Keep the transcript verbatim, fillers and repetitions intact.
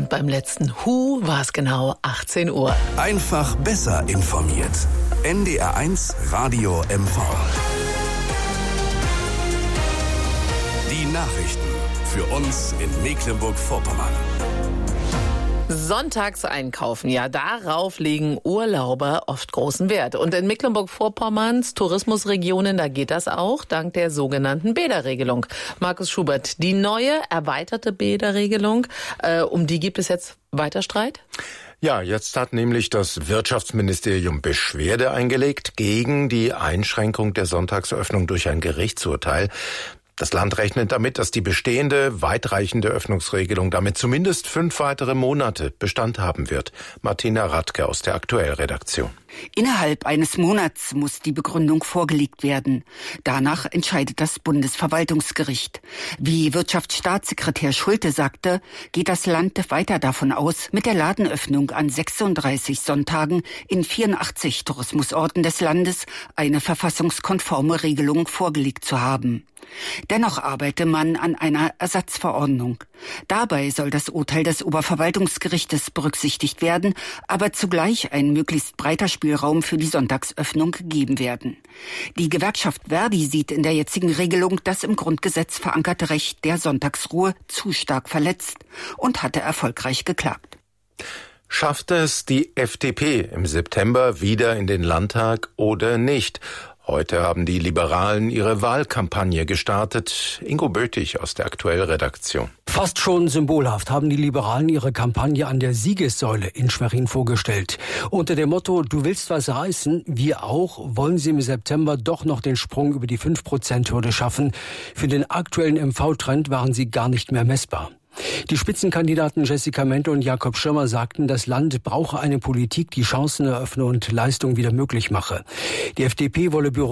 Und beim letzten Hu war es genau achtzehn Uhr. Einfach besser informiert. N D R eins Radio M V. Die Nachrichten für uns in Mecklenburg-Vorpommern. Sonntags einkaufen, ja, darauf legen Urlauber oft großen Wert. Und in Mecklenburg-Vorpommerns Tourismusregionen, da geht das auch, dank der sogenannten Bäderregelung. Markus Schubert, die neue, erweiterte Bäderregelung, äh, um die gibt es jetzt weiter Streit? Ja, jetzt hat nämlich das Wirtschaftsministerium Beschwerde eingelegt gegen die Einschränkung der Sonntagsöffnung durch ein Gerichtsurteil. Das Land rechnet damit, dass die bestehende, weitreichende Öffnungsregelung damit zumindest fünf weitere Monate Bestand haben wird. Martina Radke aus der Aktuellredaktion. Innerhalb eines Monats muss die Begründung vorgelegt werden. Danach entscheidet das Bundesverwaltungsgericht. Wie Wirtschaftsstaatssekretär Schulte sagte, geht das Land weiter davon aus, mit der Ladenöffnung an sechsunddreißig Sonntagen in vierundachtzig Tourismusorten des Landes eine verfassungskonforme Regelung vorgelegt zu haben. Dennoch arbeite man an einer Ersatzverordnung. Dabei soll das Urteil des Oberverwaltungsgerichtes berücksichtigt werden, aber zugleich ein möglichst breiter Spielraum für die Sonntagsöffnung gegeben werden. Die Gewerkschaft Verdi sieht in der jetzigen Regelung das im Grundgesetz verankerte Recht der Sonntagsruhe zu stark verletzt und hatte erfolgreich geklagt. Schafft es die F D P im September wieder in den Landtag oder nicht? Heute haben die Liberalen ihre Wahlkampagne gestartet. Ingo Bötig aus der Aktuellredaktion. Fast schon symbolhaft haben die Liberalen ihre Kampagne an der Siegessäule in Schwerin vorgestellt. Unter dem Motto, du willst was reißen, wir auch, wollen sie im September doch noch den Sprung über die fünf Prozent Hürde schaffen. Für den aktuellen M V-Trend waren sie gar nicht mehr messbar. Die Spitzenkandidaten Jessica Mente und Jakob Schirmer sagten, das Land brauche eine Politik, die Chancen eröffne und Leistung wieder möglich mache. Die F D P wolle Büro